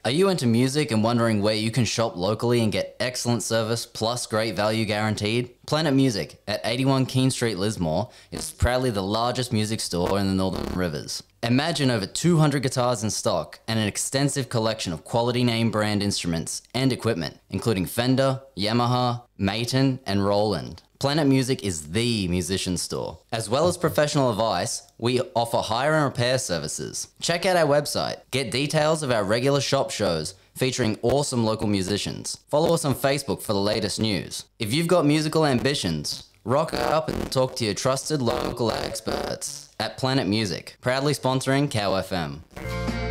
Are you into music and wondering where you can shop locally and get excellent service plus great value guaranteed? Planet Music at 81 Keene Street, Lismore is proudly the largest music store in the Northern Rivers. Imagine over 200 guitars in stock and an extensive collection of quality name brand instruments and equipment, including Fender, Yamaha, Maton, and Roland. Planet Music is the musician store. As well as professional advice, we offer hire and repair services. Check out our website. Get details of our regular shop shows featuring awesome local musicians. Follow us on Facebook for the latest news. If you've got musical ambitions, rock up and talk to your trusted local experts at Planet Music, proudly sponsoring Cow FM.